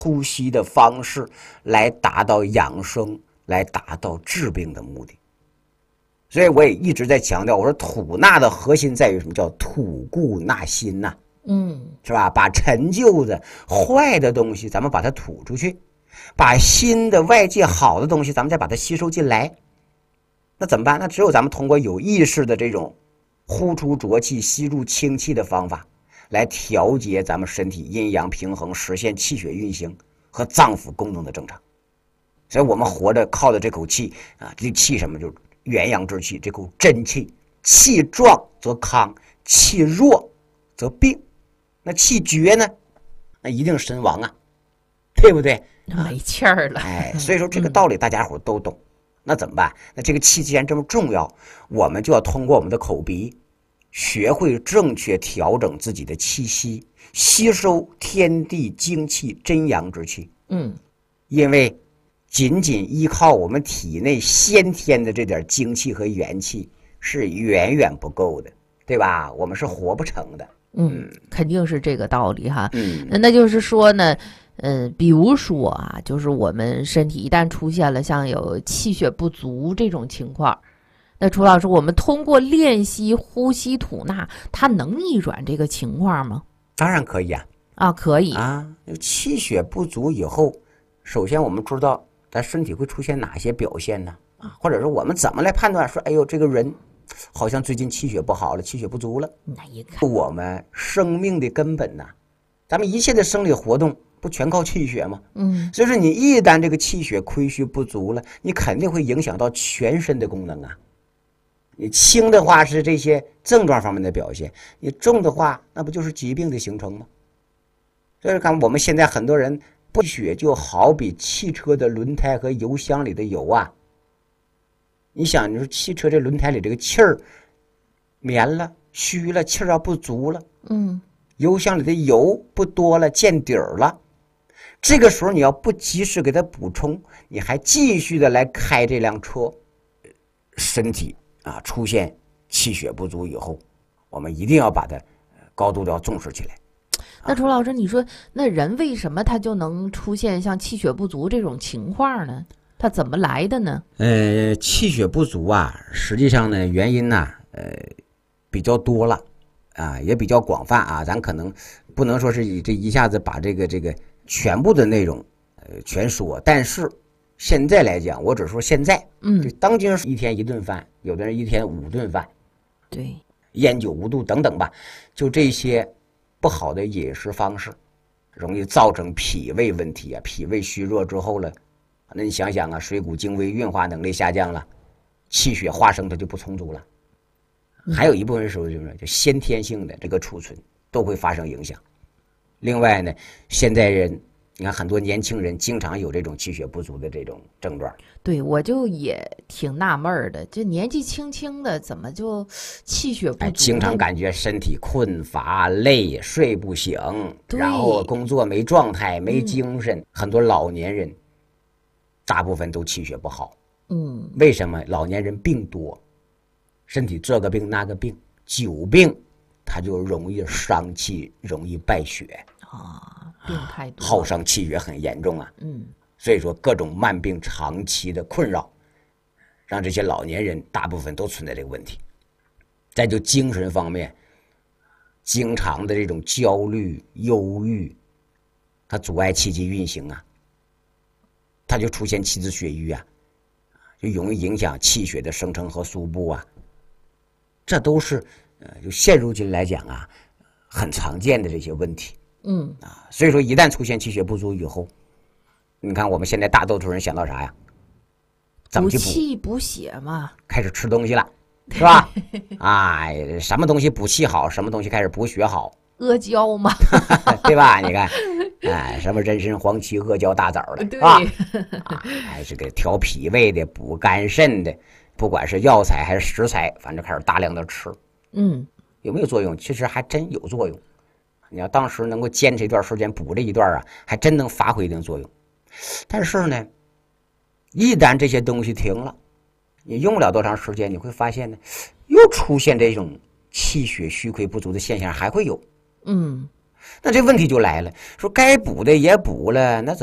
呼吸的方式来达到养生，来达到治病的目的。所以我也一直在强调，我说吐纳的核心在于什么？叫吐故纳新呐，是吧？把陈旧的坏的东西咱们把它吐出去，把新的外界好的东西咱们再把它吸收进来。那怎么办？那只有咱们通过有意识的这种呼出浊气吸入清气的方法来调节咱们身体阴阳平衡，实现气血运行和脏腑功能的正常。所以我们活着靠的这口气啊，这气什么？就是元阳之气，这口真气。气壮则康，气弱则病。那气绝呢？那一定身亡啊，对不对？ 没气儿了。 所以说这个道理大家伙都懂。那怎么办？那这个气既然这么重要，我们就要通过我们的口鼻，学会正确调整自己的气息，吸收天地精气真阳之气。因为仅仅依靠我们体内先天的这点精气和元气是远远不够的，对吧？我们是活不成的。 肯定是这个道理哈。那就是说呢，比如说啊，就是我们身体一旦出现了像有气血不足这种情况，那楚老师，我们通过练习呼吸吐纳，它能逆转这个情况吗？ 当然可以啊。 可以啊。气血不足以后，首先我们知道咱身体会出现哪些表现呢？或者是我们怎么来判断说，哎呦，这个人好像最近气血不好了，气血不足了。 那一看， 我们生命的根本呐，咱们一切的生理活动不全靠气血吗？所以说你一旦这个气血亏虚不足了，你肯定会影响到全身的功能啊。你轻的话是这些症状方面的表现，你重的话那不就是疾病的形成吗？所以看我们现在很多人不血就好比汽车的轮胎和油箱里的油啊。你想，你说汽车这轮胎里这个气儿绵了、虚了，气儿要不足了，油箱里的油不多了，见底儿了。这个时候你要不及时给它补充，你还继续的来开这辆车，身体啊出现气血不足以后，我们一定要把它高度的要重视起来。 那楚老师，你说那人为什么他就能出现像气血不足这种情况呢？它怎么来的呢？ 气血不足啊，实际上呢原因呢，比较多了啊，也比较广泛啊，咱可能不能说是这一下子把这个全部的内容全说，但是现在来讲，我只说现在，就当今一天一顿饭，有的人一天5顿饭， 对， 烟酒无度等等吧，就这些不好的饮食方式，容易造成脾胃问题啊，脾胃虚弱之后了。那你想想啊，水谷精微运化能力下降了，气血化生它就不充足了。还有一部分时候就先天性的这个储存都会发生影响。另外呢，现在人你看很多年轻人经常有这种气血不足的这种症状。 对，我就也挺纳闷的，这年纪轻轻的怎么就气血不足？ 经常感觉身体困乏累，睡不醒，然后工作没状态没精神。很多老年人大部分都气血不好。为什么？老年人病多，身体这个病那个病，久病他就容易伤气，容易败血病太多， 耗伤气血很严重啊。所以说各种慢病长期的困扰，让这些老年人大部分都存在这个问题。再就精神方面，经常的这种焦虑忧郁，它阻碍气机运行啊，它就出现气滞血瘀啊，就容易影响气血的生成和输布啊。这都是就现如今来讲啊很常见的这些问题。所以说一旦出现气血不足以后，你看我们现在大多数人想到啥呀？怎么去补气补血嘛？ 开始吃东西了，是吧？什么东西补气好，什么东西开始补血好？ 阿胶嘛， 对吧？你看，什么人参、黄芪、阿胶、大枣的， 对啊，这个调脾胃的、补肝肾的，不管是药材还是食材，反正开始大量的吃。有没有作用？其实还真有作用。你要当时能够坚持一段时间补这一段啊，还真能发挥一定作用。但是呢，一旦这些东西停了，你用不了多长时间，你会发现呢，又出现这种气血虚亏不足的现象，还会有。 那这问题就来了，说该补的也补了，那